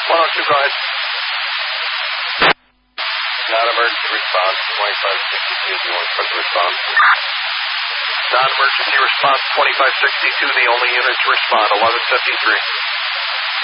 102, go ahead. Non-emergency response, 2562, the only person to respond. Non-emergency response, 2562, the only unit to respond, 1153.